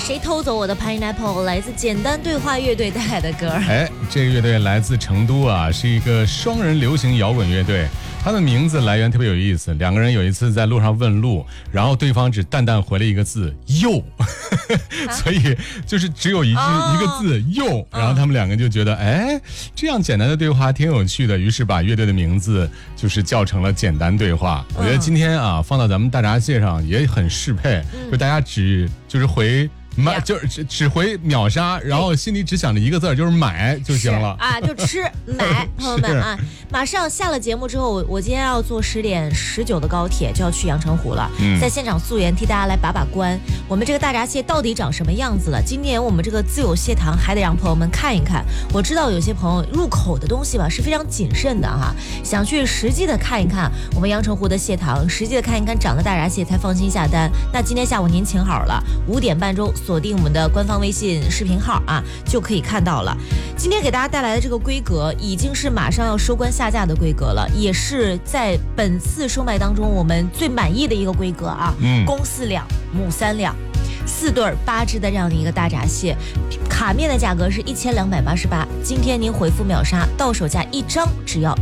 谁偷走我的 Pineapple 来自简单对话乐队带来的歌。 这个乐队来自成都啊，是一个双人流行摇滚乐队。它的名字来源特别有意思，两个人有一次在路上问路，然后对方只淡淡回了一个字又所以就是只有一个字又，然后他们两个就觉得这样简单的对话挺有趣的，于是把乐队的名字就是叫成了简单对话。我觉得今天啊放到咱们大闸蟹上也很适配，就大家就是回就是只回秒杀，然后心里只想着一个字就是买就行了啊，就吃买。朋友们啊，马上下了节目之后，我今天要坐10点19的高铁就要去阳澄湖了，在现场素颜替大家来把关，我们这个大闸蟹到底长什么样子了。今年我们这个自有蟹塘还得让朋友们看一看。我知道有些朋友入口的东西吧是非常谨慎的哈，想去实际的看一看我们阳澄湖的蟹塘，实际的看一看长的大闸蟹才放心下单。那今天下午您请好了，5点半钟锁定我们的官方微信视频号啊，就可以看到了。今天给大家带来的这个规格已经是马上要收官下架的规格了，也是在本次售卖当中我们最满意的一个规格啊。公4两，母3两，4对8只的这样的一个大闸蟹，卡面的价格是1288，今天您回复秒杀，到手价1张只要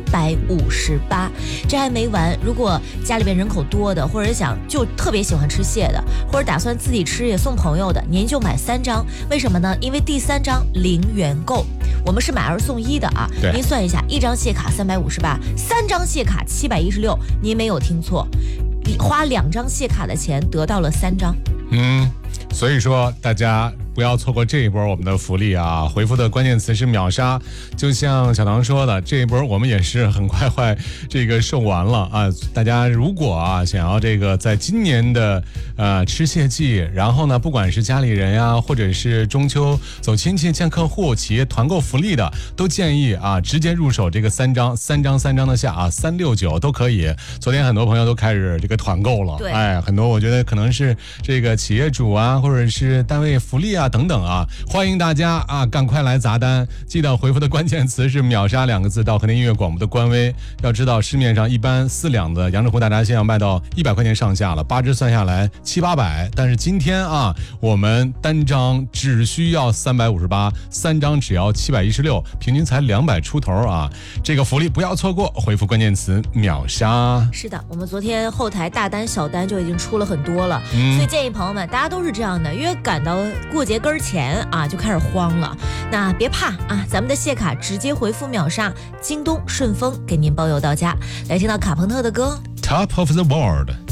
358。这还没完，如果家里边人口多的，或者就特别喜欢吃蟹的，或者打算自己吃也送朋友的，您就买3张。为什么呢？因为第3张0元购，我们是买2送1的啊。您算一下，1张蟹卡358，3张蟹卡716，您没有听错，花2张蟹卡的钱得到了3张。 所以说大家不要错过这一波我们的福利啊！回复的关键词是秒杀，就像小唐说的，这一波我们也是很快这个售完了啊！大家如果想要这个在今年的吃蟹季，然后呢不管是家里人呀，或者是中秋走亲戚见客户、企业团购福利的，都建议直接入手这个3张的下369都可以。昨天很多朋友都开始这个团购了，很多我觉得可能是这个企业主或者是单位福利等等欢迎大家赶快来砸单，记得回复的关键词是秒杀2个字到和田音乐广播的官微。要知道市面上一般4两的阳澄湖大闸蟹要卖到100块钱上下了，8只算下来700-800，但是今天我们单张只需要358，3张只要716，平均才200出头这个福利不要错过，回复关键词秒杀。 是的，我们昨天后台大单小单就已经出了很多了，所以建议朋友们大家都是这样的，因为赶到过节根前就开始慌了。那别怕咱们的蟹卡直接回复秒杀，京东顺丰给您包邮到家。来听到卡朋特的歌 Top of the World。